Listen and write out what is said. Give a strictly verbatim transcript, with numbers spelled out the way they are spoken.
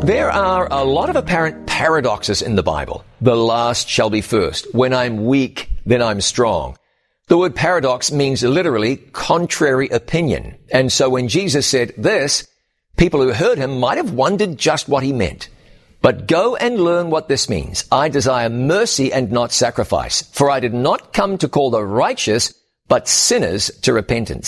There are a lot of apparent paradoxes in the Bible. The last shall be first. When I'm weak, then I'm strong. The word paradox means literally contrary opinion. And so when Jesus said this, people who heard him might have wondered just what he meant. But go and learn what this means. I desire mercy and not sacrifice, for I did not come to call the righteous, but sinners to repentance.